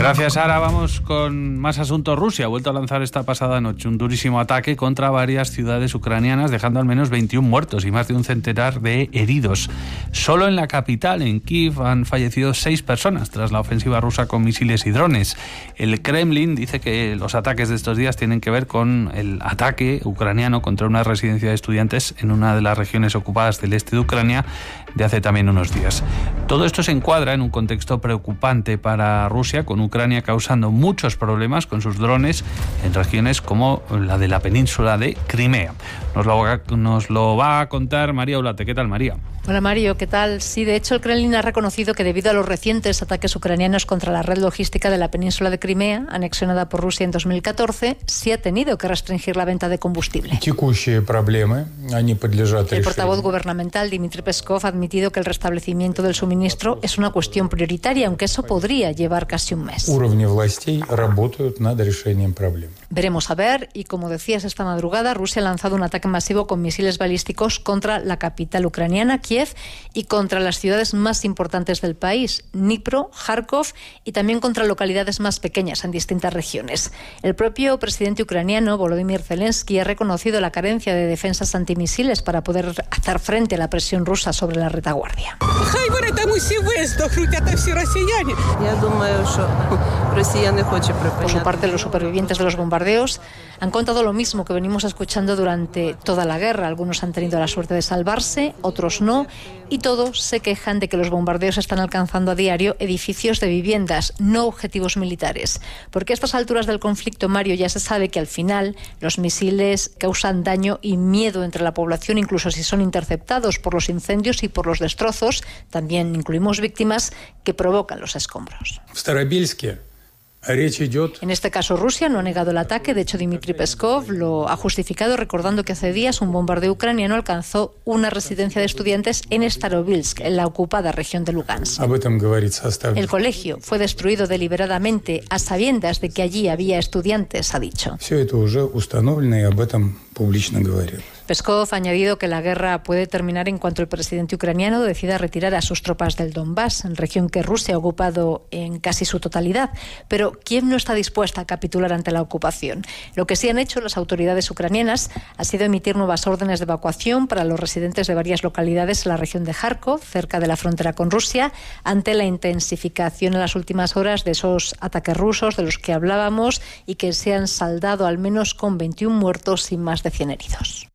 Gracias, Sara. Vamos con más asuntos. Rusia ha vuelto a lanzar esta pasada noche un durísimo ataque contra varias ciudades ucranianas, dejando al menos 21 muertos y más de un centenar de heridos. Solo en la capital, en Kiev, han fallecido 6 personas tras la ofensiva rusa con misiles y drones. El Kremlin dice que los ataques de estos días tienen que ver con el ataque ucraniano contra una residencia de estudiantes en una de las regiones ocupadas del este de Ucrania de hace también unos días. Todo esto se encuadra en un contexto preocupante para Rusia, con Ucrania causando muchos problemas con sus drones en regiones como la de la península de Crimea. Nos lo va a contar María Olate. ¿Qué tal, María? Hola, Mario, ¿qué tal? Sí, de hecho, el Kremlin ha reconocido que debido a los recientes ataques ucranianos contra la red logística de la península de Crimea, anexionada por Rusia en 2014, sí ha tenido que restringir la venta de combustible. El portavoz gubernamental, Dmitry Peskov, ha admitido que el restablecimiento del suministro es una cuestión prioritaria, aunque eso podría llevar casi un mes. Veremos a ver, y como decías, esta madrugada Rusia ha lanzado un ataque masivo con misiles balísticos contra la capital ucraniana, Kiev, y contra las ciudades más importantes del país, Dnipro, Kharkov, y también contra localidades más pequeñas en distintas regiones. El propio presidente ucraniano, Volodymyr Zelensky, ha reconocido la carencia de defensas antimisiles para poder hacer frente a la presión rusa sobre la retaguardia. Por su parte, los supervivientes de los bombardeos han contado lo mismo que venimos escuchando durante toda la guerra. Algunos han tenido la suerte de salvarse, otros no, y todos se quejan de que los bombardeos están alcanzando a diario edificios de viviendas, no objetivos militares. Porque a estas alturas del conflicto, Mario, ya se sabe que al final los misiles causan daño y miedo entre la población, incluso si son interceptados por los incendios y por los destrozos. También incluimos víctimas que provocan los escombros. En este caso, Rusia no ha negado el ataque. De hecho, Dmitry Peskov lo ha justificado recordando que hace días un bombardeo ucraniano alcanzó una residencia de estudiantes en Starobilsk, en la ocupada región de Lugansk. El colegio fue destruido deliberadamente a sabiendas de que allí había estudiantes, ha dicho. Peskov ha añadido que la guerra puede terminar en cuanto el presidente ucraniano decida retirar a sus tropas del Donbass, en región que Rusia ha ocupado en casi su totalidad. Pero Kiev no está dispuesta a capitular ante la ocupación. Lo que sí han hecho las autoridades ucranianas ha sido emitir nuevas órdenes de evacuación para los residentes de varias localidades en la región de Kharkov, cerca de la frontera con Rusia, ante la intensificación en las últimas horas de esos ataques rusos de los que hablábamos y que se han saldado al menos con 21 muertos y más de 100 heridos.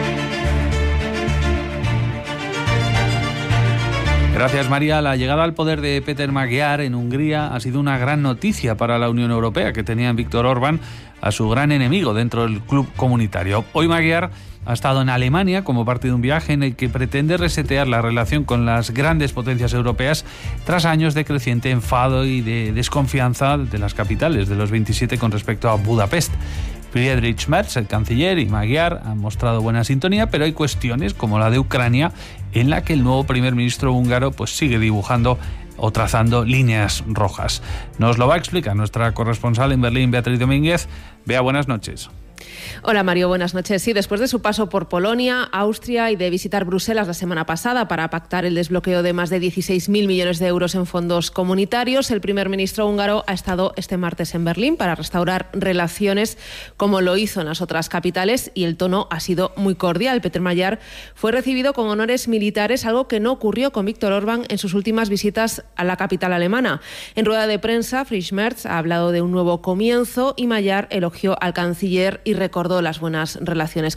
Gracias, María. La llegada al poder de Péter Magyar en Hungría ha sido una gran noticia para la Unión Europea, que tenía en Viktor Orbán a su gran enemigo dentro del club comunitario. Hoy Magyar ha estado en Alemania como parte de un viaje en el que pretende resetear la relación con las grandes potencias europeas tras años de creciente enfado y de desconfianza de las capitales de los 27 con respecto a Budapest. Friedrich Merz, el canciller, y Magyar han mostrado buena sintonía, pero hay cuestiones como la de Ucrania en la que el nuevo primer ministro húngaro sigue dibujando o trazando líneas rojas. Nos lo va a explicar nuestra corresponsal en Berlín, Beatriz Domínguez. Bea, buenas noches. Hola, Mario, buenas noches. Sí, después de su paso por Polonia, Austria y de visitar Bruselas la semana pasada para pactar el desbloqueo de más de 16.000 millones de euros en fondos comunitarios, el primer ministro húngaro ha estado este martes en Berlín para restaurar relaciones como lo hizo en las otras capitales, y el tono ha sido muy cordial. Péter Magyar fue recibido con honores militares, algo que no ocurrió con Viktor Orbán en sus últimas visitas a la capital alemana. En rueda de prensa, Friedrich Merz ha hablado de un nuevo comienzo y Magyar elogió al canciller y recordó las buenas relaciones